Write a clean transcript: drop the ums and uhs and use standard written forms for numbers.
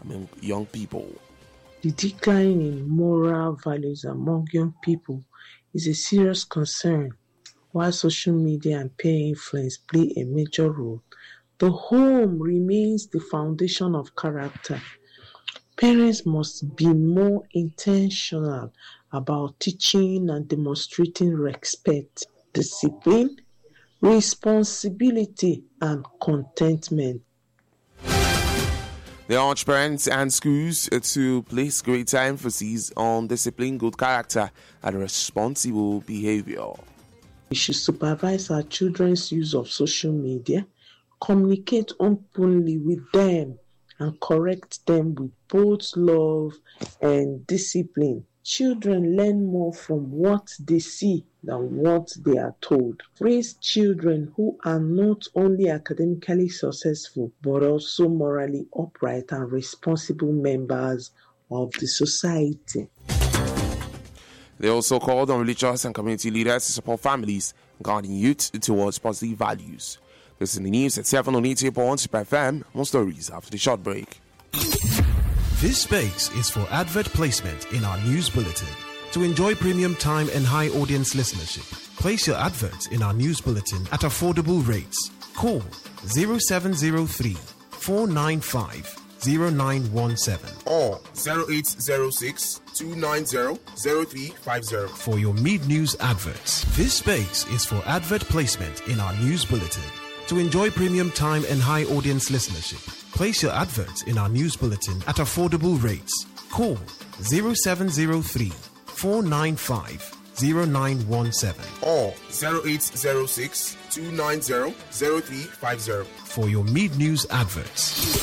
among young people. The decline in moral values among young people is a serious concern. While social media and peer influence play a major role, the home remains the foundation of character. Parents must be more intentional about teaching and demonstrating respect, discipline, responsibility, and contentment. They urge parents and schools to place greater emphasis on discipline, good character, and responsible behavior. We should supervise our children's use of social media, communicate openly with them, and correct them with both love and discipline. Children learn more from what they see than what they are told. Raise children who are not only academically successful but also morally upright and responsible members of the society. They also called on religious and community leaders to support families, guiding youth towards positive values. This is the news at 7 on 88.1 FM. More stories after the short break. This space is for advert placement in our news bulletin. To enjoy premium time and high audience listenership, place your adverts in our news bulletin at affordable rates. Call 0703 495 0917 or 0806 290 0350 for your mid-news adverts. This space is for advert placement in our news bulletin. To enjoy premium time and high audience listenership, place your adverts in our news bulletin at affordable rates. Call 0703 495 0917 or 0806 290 0350 for your mid-news adverts.